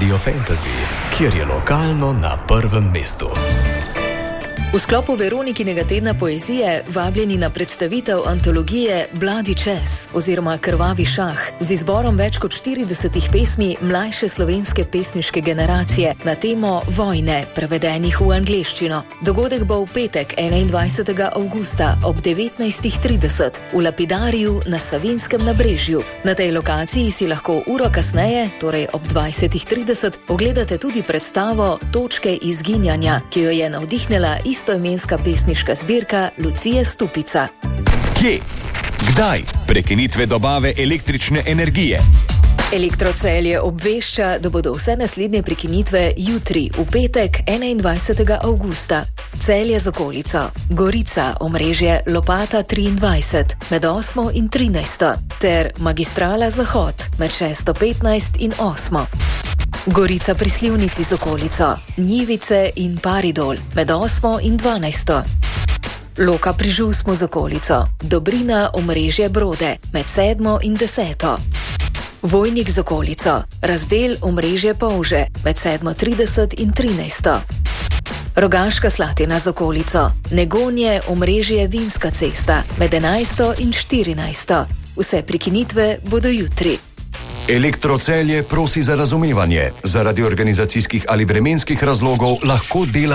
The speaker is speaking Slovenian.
Radio Fantasy, kjer je lokalno na prvem mestu. V sklopu Veronikinega tedna poezije vabljeni na predstavitev antologije Bloody Chess oziroma Krvavi šah z izborom več kot 40 pesmi mlajše slovenske pesniške generacije na temo vojne, prevedenih v angleščino. Dogodek bo v petek 21. avgusta ob 19.30 v Lapidariju na Savinjskem nabrežju. Na tej lokaciji si lahko uro kasneje, torej ob 20.30, ogledate tudi predstavo Točke izginjanja, ki jo je navdihnila istoimenska pesniška zbirka Lucije Stupica. Kje? Kdaj? Prekinitve dobave električne energije. Elektrocelje obvešča, da bodo vse naslednje prekinitve jutri, v petek 21. avgusta. Celje z okolico, Gorica, omrežje Lopata 23 med 8. in 13. ter Magistrala Zahod med 6.15 in 8. Gorica pri Slivnici z okolico, Njivice in Paridol med 8. in 12. Loka pri Žusmu z okolico, Dobrina, omrežje Brode med 7. in 10. Vojnik z okolico, Razdel, omrežje Polže med 7.30 in 13. Rogaška Slatina z okolico, Negonje, omrežje Vinska cesta med 11. in 14. Vse prekinitve bodo jutri. Elektrocelje prosi za razumevanje. Zaradi organizacijskih ali vremenskih razlogov lahko dela